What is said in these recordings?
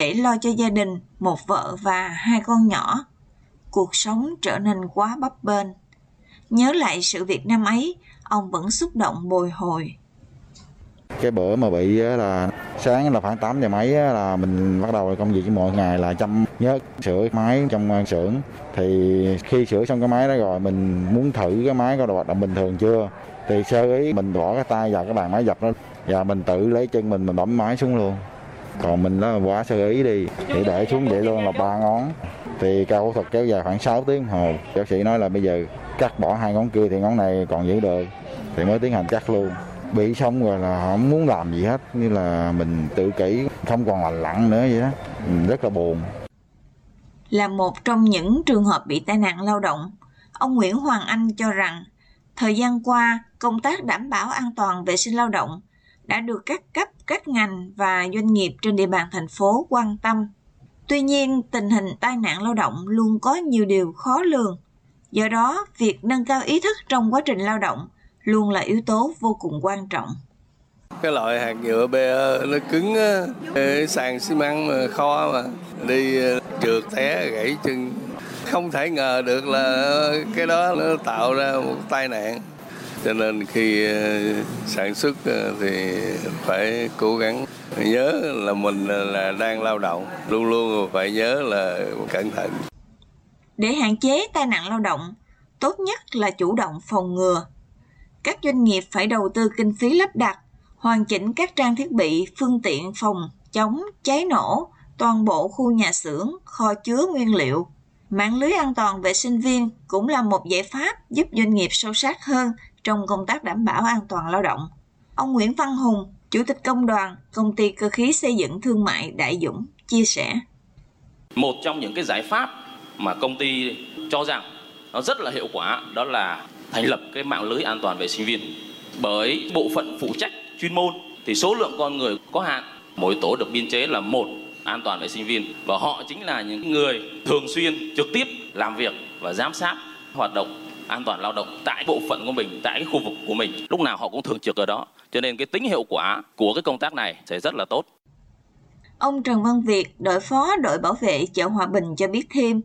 thể lo cho gia đình, một vợ và 2 con nhỏ. Cuộc sống trở nên quá bấp bênh. Nhớ lại sự việc năm ấy, ông vẫn xúc động bồi hồi. Cái bữa mà bị là sáng là khoảng 8 giờ mấy là mình bắt đầu công việc của mỗi ngày là chăm nhớt sửa máy trong xưởng. Thì khi sửa xong cái máy đó rồi mình muốn thử cái máy có hoạt động bình thường chưa. Thì sơ ý mình bỏ cái tay vào cái bàn máy dập đó và mình tự lấy chân mình bấm máy xuống luôn. Còn mình đó quá sơ ý đi thì để xuống vậy luôn là 3 ngón. Thì ca phẫu thuật kéo dài khoảng 6 tiếng đồng hồ. Bác sĩ nói là bây giờ cắt bỏ 2 ngón kia thì ngón này còn giữ được thì mới tiến hành cắt luôn. Bị xong rồi là không muốn làm gì hết, như là mình tự kỷ, không còn lành lặn nữa vậy đó. Mình rất là buồn. Là một trong những trường hợp bị tai nạn lao động, ông Nguyễn Hoàng Anh cho rằng thời gian qua, công tác đảm bảo an toàn vệ sinh lao động đã được các cấp, các ngành và doanh nghiệp trên địa bàn thành phố quan tâm. Tuy nhiên, tình hình tai nạn lao động luôn có nhiều điều khó lường. Do đó, việc nâng cao ý thức trong quá trình lao động luôn là yếu tố vô cùng quan trọng. Cái loại hạt nhựa PE nó cứng á, sàn xi măng mà kho mà đi trượt té gãy chân. Không thể ngờ được là cái đó nó tạo ra một tai nạn. Cho nên khi sản xuất thì phải cố gắng nhớ là mình là đang lao động, luôn luôn phải nhớ là cẩn thận. Để hạn chế tai nạn lao động, tốt nhất là chủ động phòng ngừa. Các doanh nghiệp phải đầu tư kinh phí lắp đặt, hoàn chỉnh các trang thiết bị, phương tiện phòng chống cháy nổ, toàn bộ khu nhà xưởng, kho chứa nguyên liệu. Mạng lưới an toàn vệ sinh viên cũng là một giải pháp giúp doanh nghiệp sâu sát hơn trong công tác đảm bảo an toàn lao động. Ông Nguyễn Văn Hùng, Chủ tịch Công đoàn, Công ty Cơ khí Xây dựng Thương mại Đại Dũng, chia sẻ. Một trong những cái giải pháp mà công ty cho rằng nó rất là hiệu quả đó là thành lập cái mạng lưới an toàn vệ sinh viên. Bởi bộ phận phụ trách chuyên môn thì số lượng con người có hạn, mỗi tổ được biên chế là 1 an toàn vệ sinh viên và họ chính là những người thường xuyên trực tiếp làm việc và giám sát hoạt động an toàn lao động tại bộ phận của mình, tại cái khu vực của mình. Lúc nào họ cũng thường trực ở đó. Cho nên cái tính hiệu quả của cái công tác này sẽ rất là tốt. Ông Trần Văn Việt, đội phó đội bảo vệ chợ Hòa Bình cho biết thêm.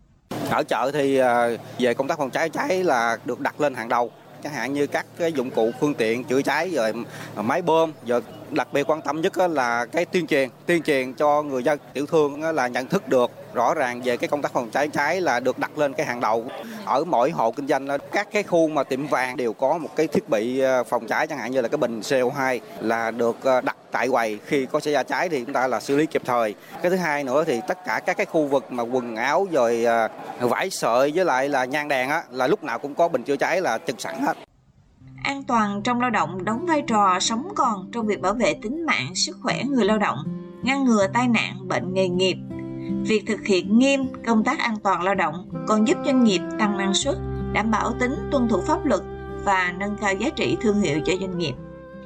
Ở chợ thì về công tác phòng cháy cháy là được đặt lên hàng đầu. Chẳng hạn như các cái dụng cụ phương tiện chữa cháy rồi máy bơm, rồi đặc biệt quan tâm nhất là cái tuyên truyền cho người dân tiểu thương là nhận thức được rõ ràng về cái công tác phòng cháy cháy là được đặt lên cái hàng đầu. Ở mỗi hộ kinh doanh, các cái khu mà tiệm vàng đều có một cái thiết bị phòng cháy, chẳng hạn như là cái bình CO2 là được đặt tại quầy, khi có xảy ra cháy thì chúng ta là xử lý kịp thời. Cái thứ hai nữa thì tất cả các cái khu vực mà quần áo rồi vải sợi với lại là nhang đèn á, là lúc nào cũng có bình chữa cháy là trực sẵn hết. An toàn trong lao động đóng vai trò sống còn trong việc bảo vệ tính mạng, sức khỏe người lao động, ngăn ngừa tai nạn, bệnh nghề nghiệp. Việc thực hiện nghiêm công tác an toàn lao động còn giúp doanh nghiệp tăng năng suất, đảm bảo tính tuân thủ pháp luật và nâng cao giá trị thương hiệu cho doanh nghiệp.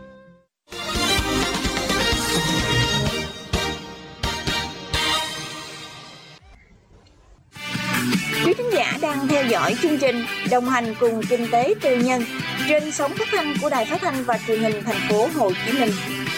Quý khán giả đang theo dõi chương trình Đồng hành cùng Kinh tế Tư nhân trên sóng phát thanh của Đài Phát thanh và Truyền hình Thành phố Hồ Chí Minh.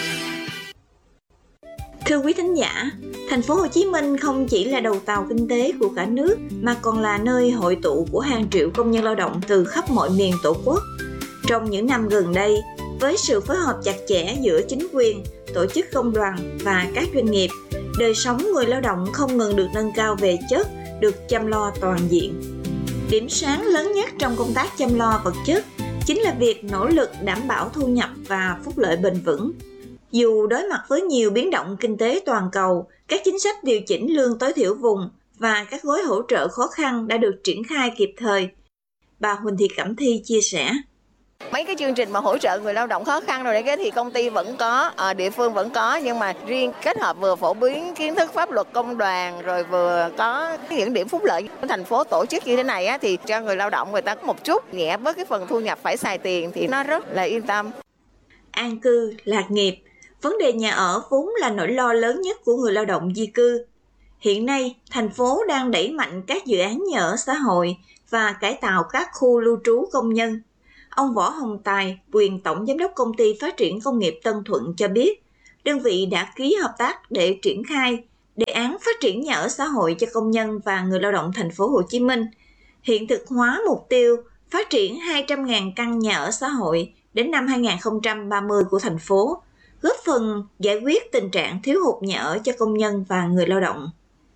Thưa quý thính giả, Thành phố Hồ Chí Minh không chỉ là đầu tàu kinh tế của cả nước mà còn là nơi hội tụ của hàng triệu công nhân lao động từ khắp mọi miền Tổ quốc. Trong những năm gần đây, với sự phối hợp chặt chẽ giữa chính quyền, tổ chức công đoàn và các doanh nghiệp, đời sống người lao động không ngừng được nâng cao về chất, được chăm lo toàn diện. Điểm sáng lớn nhất trong công tác chăm lo vật chất chính là việc nỗ lực đảm bảo thu nhập và phúc lợi bền vững. Dù đối mặt với nhiều biến động kinh tế toàn cầu, các chính sách điều chỉnh lương tối thiểu vùng và các gói hỗ trợ khó khăn đã được triển khai kịp thời. Bà Huỳnh Thị Cẩm Thi chia sẻ. Mấy cái chương trình mà hỗ trợ người lao động khó khăn rồi đấy thì công ty vẫn có, địa phương vẫn có, nhưng mà riêng kết hợp vừa phổ biến kiến thức pháp luật công đoàn rồi vừa có những điểm phúc lợi. Thành phố tổ chức như thế này á, thì cho người lao động người ta có một chút nhẹ bớt cái phần thu nhập phải xài tiền thì nó rất là yên tâm. An cư, lạc nghiệp. Vấn đề nhà ở vốn là nỗi lo lớn nhất của người lao động di cư. Hiện nay, thành phố đang đẩy mạnh các dự án nhà ở xã hội và cải tạo các khu lưu trú công nhân. Ông Võ Hồng Tài, quyền Tổng Giám đốc Công ty Phát triển Công nghiệp Tân Thuận cho biết, đơn vị đã ký hợp tác để triển khai đề án phát triển nhà ở xã hội cho công nhân và người lao động thành phố Hồ Chí Minh, hiện thực hóa mục tiêu phát triển 200.000 căn nhà ở xã hội đến năm 2030 của thành phố, góp phần giải quyết tình trạng thiếu hụt nhà ở cho công nhân và người lao động.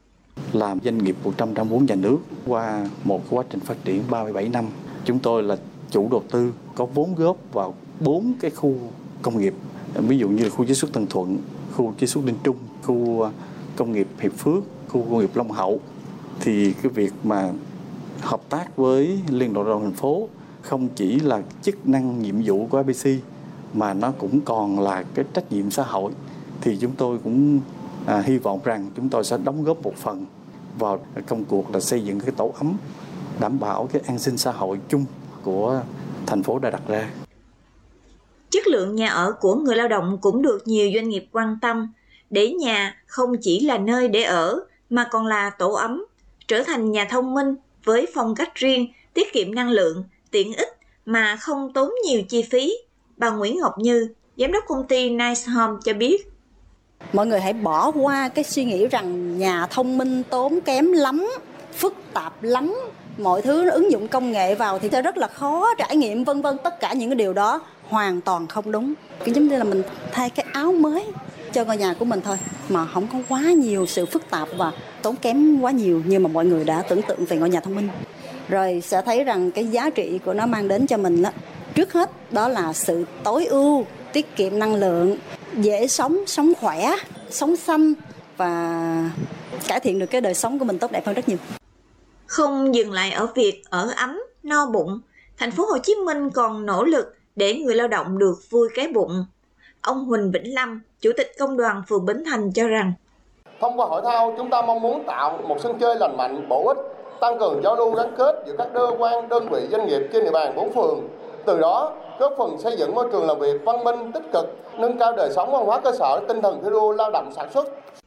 Làm doanh nghiệp 100% vốn nhà nước qua một quá trình phát triển 37 năm, chúng tôi là chủ đầu tư có vốn góp vào 4 cái khu công nghiệp, ví dụ như là khu chế xuất Tân Thuận, khu chế xuất Linh Trung, khu công nghiệp Hiệp Phước, khu công nghiệp Long Hậu. Thì cái việc mà hợp tác với Liên đoàn Lao động thành phố không chỉ là chức năng nhiệm vụ của ABC mà nó cũng còn là cái trách nhiệm xã hội. Thì chúng tôi cũng hy vọng rằng chúng tôi sẽ đóng góp một phần vào công cuộc là xây dựng cái tổ ấm, đảm bảo cái an sinh xã hội chung của thành phố đã đặt ra. Chất lượng nhà ở của người lao động cũng được nhiều doanh nghiệp quan tâm, để nhà không chỉ là nơi để ở mà còn là tổ ấm, trở thành nhà thông minh với phong cách riêng, tiết kiệm năng lượng, tiện ích mà không tốn nhiều chi phí. Bà Nguyễn Ngọc Như, giám đốc công ty Nice Home cho biết. Mọi người hãy bỏ qua cái suy nghĩ rằng nhà thông minh tốn kém lắm, phức tạp lắm, mọi thứ nó ứng dụng công nghệ vào thì sẽ rất là khó trải nghiệm vân vân. Tất cả những cái điều đó hoàn toàn không đúng. Cái giống như là mình thay cái áo mới cho ngôi nhà của mình thôi, mà không có quá nhiều sự phức tạp và tốn kém quá nhiều như mà mọi người đã tưởng tượng về ngôi nhà thông minh. Rồi sẽ thấy rằng cái giá trị của nó mang đến cho mình đó, trước hết đó là sự tối ưu, tiết kiệm năng lượng, dễ sống, sống khỏe, sống xanh và cải thiện được cái đời sống của mình tốt đẹp hơn rất nhiều. Không dừng lại ở việc ở ấm, no bụng, thành phố Hồ Chí Minh còn nỗ lực để người lao động được vui cái bụng. Ông Huỳnh Vĩnh Lâm, Chủ tịch Công đoàn phường Bến Thành cho rằng, thông qua hội thao, chúng ta mong muốn tạo một sân chơi lành mạnh, bổ ích, tăng cường giao lưu gắn kết giữa các cơ quan, đơn vị, doanh nghiệp trên địa bàn 4 phường. Từ đó, góp phần xây dựng môi trường làm việc văn minh, tích cực, nâng cao đời sống văn hóa cơ sở, tinh thần thi đua lao động sản xuất.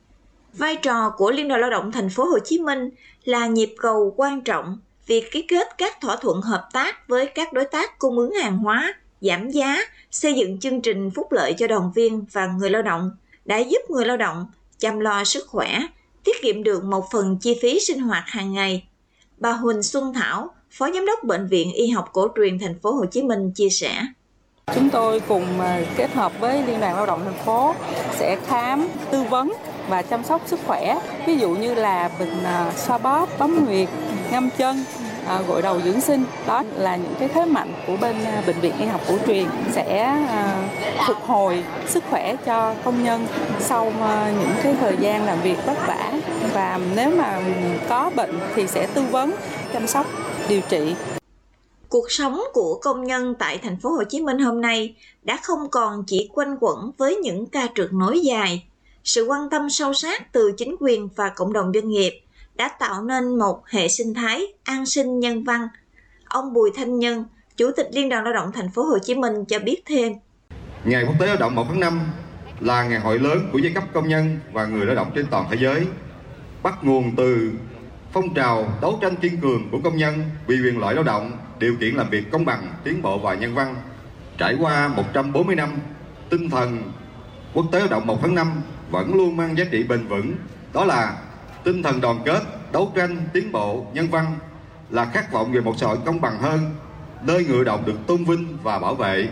Vai trò của Liên đoàn Lao động thành phố Hồ Chí Minh là nhịp cầu quan trọng. Việc ký kết các thỏa thuận hợp tác với các đối tác cung ứng hàng hóa, giảm giá, xây dựng chương trình phúc lợi cho đoàn viên và người lao động đã giúp người lao động chăm lo sức khỏe, tiết kiệm được một phần chi phí sinh hoạt hàng ngày. Bà Huỳnh Xuân Thảo, Phó Giám đốc Bệnh viện Y học Cổ truyền thành phố Hồ Chí Minh chia sẻ. Chúng tôi cùng kết hợp với Liên đoàn Lao động thành phố sẽ khám, tư vấn và chăm sóc sức khỏe, ví dụ như là bệnh xoa bóp, bấm huyệt, ngâm chân, gội đầu dưỡng sinh. Đó là những cái thế mạnh của bên Bệnh viện Y học Cổ truyền sẽ phục hồi sức khỏe cho công nhân sau những cái thời gian làm việc vất vả, và nếu mà có bệnh thì sẽ tư vấn, chăm sóc, điều trị. Cuộc sống của công nhân tại thành phố Hồ Chí Minh hôm nay đã không còn chỉ quanh quẩn với những ca trượt nối dài. Sự quan tâm sâu sát từ chính quyền và cộng đồng doanh nghiệp đã tạo nên một hệ sinh thái an sinh nhân văn. Ông Bùi Thanh Nhân, Chủ tịch Liên đoàn Lao động thành phố Hồ Chí Minh cho biết thêm. Ngày Quốc tế Lao động 1 tháng 5 là ngày hội lớn của giai cấp công nhân và người lao động trên toàn thế giới, bắt nguồn từ phong trào đấu tranh kiên cường của công nhân vì quyền lợi lao động, điều kiện làm việc công bằng, tiến bộ và nhân văn. Trải qua 140 năm, tinh thần Quốc tế Lao động 1 tháng 5 vẫn luôn mang giá trị bền vững, đó là tinh thần đoàn kết, đấu tranh, tiến bộ, nhân văn, là khát vọng về một xã hội công bằng hơn, nơi người lao động được tôn vinh và bảo vệ.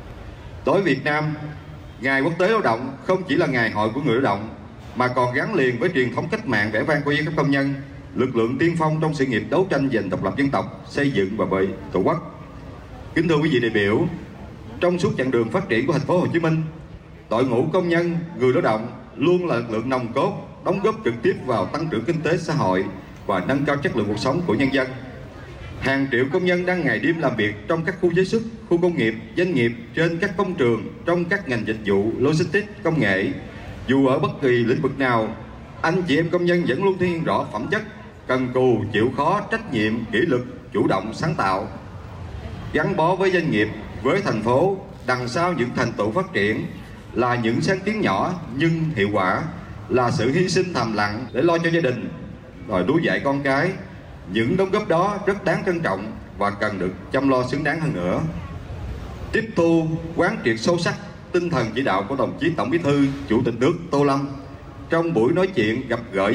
Đối với Việt Nam, Ngày Quốc tế Lao động không chỉ là ngày hội của người lao động, mà còn gắn liền với truyền thống cách mạng vẻ vang của giai cấp công nhân, lực lượng tiên phong trong sự nghiệp đấu tranh giành độc lập dân tộc, xây dựng và bảo vệ Tổ quốc. Kính thưa quý vị đại biểu, trong suốt chặng đường phát triển của thành phố Hồ Chí Minh, đội ngũ công nhân, người lao động luôn là lực lượng nòng cốt, đóng góp trực tiếp vào tăng trưởng kinh tế xã hội và nâng cao chất lượng cuộc sống của nhân dân. Hàng triệu công nhân đang ngày đêm làm việc trong các khu chế xuất, khu công nghiệp, doanh nghiệp, trên các công trường, trong các ngành dịch vụ, logistics, công nghệ. Dù ở bất kỳ lĩnh vực nào, anh chị em công nhân vẫn luôn thể hiện rõ phẩm chất cần cù, chịu khó, trách nhiệm, kỷ luật, chủ động, sáng tạo, gắn bó với doanh nghiệp, với thành phố. Đằng sau những thành tựu phát triển là những sáng kiến nhỏ nhưng hiệu quả, là sự hy sinh thầm lặng để lo cho gia đình, rồi nuôi dạy con cái. Những đóng góp đó rất đáng trân trọng và cần được chăm lo xứng đáng hơn nữa. Tiếp thu, quán triệt sâu sắc tinh thần chỉ đạo của đồng chí Tổng Bí thư, Chủ tịch nước Tô Lâm trong buổi nói chuyện gặp gỡ